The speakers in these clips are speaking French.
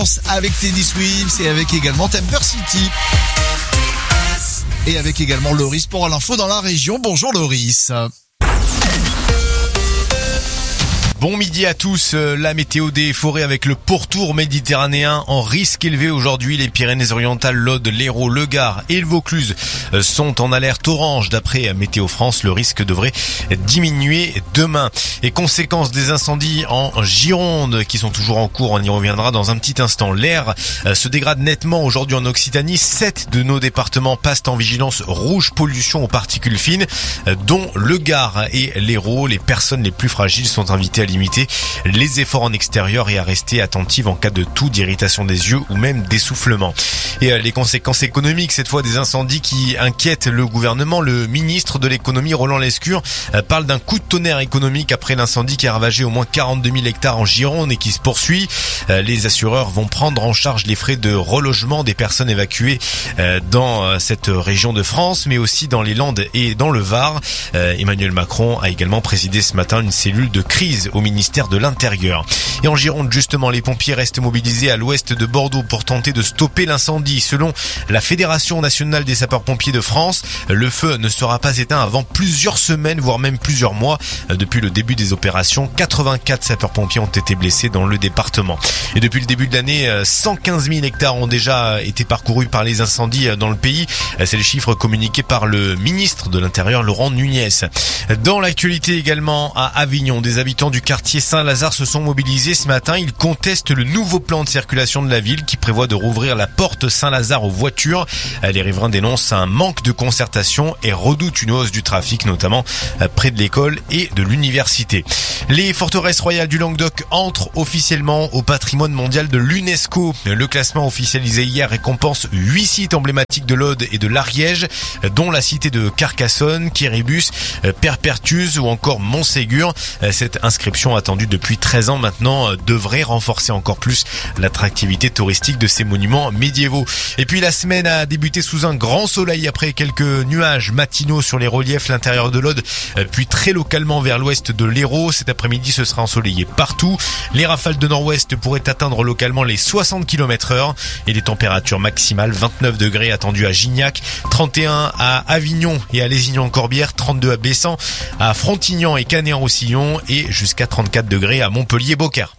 avec Teddy Swims et avec également Temper City. Et avec également Loris pour l'info dans la région. Bonjour Loris. Bon midi à tous, la météo des forêts avec le pourtour méditerranéen en risque élevé aujourd'hui. Les Pyrénées-Orientales, l'Aude, l'Hérault, le Gard et le Vaucluse sont en alerte orange. D'après Météo France, le risque devrait diminuer demain. Et conséquence des incendies en Gironde qui sont toujours en cours, on y reviendra dans un petit instant. L'air se dégrade nettement aujourd'hui en Occitanie. 7 de nos départements passent en vigilance rouge pollution aux particules fines, dont le Gard et l'Hérault. Les personnes les plus fragiles sont invitées à limiter les efforts en extérieur et à rester attentives en cas de toux, d'irritation des yeux ou même d'essoufflement. Et les conséquences économiques, cette fois des incendies qui inquiètent le gouvernement. Le ministre de l'économie, Roland Lescure, parle d'un coup de tonnerre économique après l'incendie qui a ravagé au moins 42 000 hectares en Gironde et qui se poursuit. Les assureurs vont prendre en charge les frais de relogement des personnes évacuées dans cette région de France, mais aussi dans les Landes et dans le Var. Emmanuel Macron a également présidé ce matin une cellule de crise au ministère de l'Intérieur. Et en Gironde, justement, les pompiers restent mobilisés à l'ouest de Bordeaux pour tenter de stopper l'incendie. Selon la Fédération nationale des sapeurs-pompiers de France, le feu ne sera pas éteint avant plusieurs semaines, voire même plusieurs mois. Depuis le début des opérations, 84 sapeurs-pompiers ont été blessés dans le département. Et depuis le début de l'année, 115 000 hectares ont déjà été parcourus par les incendies dans le pays. C'est le chiffre communiqué par le ministre de l'Intérieur, Laurent Nunez. Dans l'actualité également, à Avignon, des habitants du quartier Saint-Lazare se sont mobilisés ce matin. Ils contestent le nouveau plan de circulation de la ville qui prévoit de rouvrir la porte Saint-Lazare aux voitures. Les riverains dénoncent un manque de concertation et redoutent une hausse du trafic, notamment près de l'école et de l'université. Les forteresses royales du Languedoc entrent officiellement au patrimoine mondial de l'UNESCO. Le classement officialisé hier récompense 8 sites emblématiques de l'Aude et de l'Ariège, dont la cité de Carcassonne, Quéribus, Perpertuis ou encore Montségur. Cette inscription attendue depuis 13 ans maintenant devrait renforcer encore plus l'attractivité touristique de ces monuments médiévaux. Et puis la semaine a débuté sous un grand soleil après quelques nuages matinaux sur les reliefs, l'intérieur de l'Aude, puis très localement vers l'ouest de l'Hérault. Cet après-midi, ce sera ensoleillé partout. Les rafales de nord-ouest pourraient atteindre localement les 60 km/h et les températures maximales 29 degrés attendues à Gignac, 31 à Avignon et à Lézignan-Corbière, 32 à Bessan, à Frontignan et Canet-en-Roussillon et jusqu'à 34 degrés à Montpellier-Beaucaire.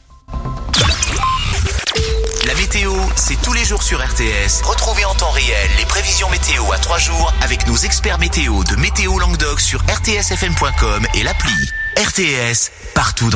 La météo, c'est tous les jours sur RTS. Retrouvez en temps réel les prévisions météo à 3 jours avec nos experts météo de Météo Languedoc sur rtsfm.com et l'appli. RTS, partout dans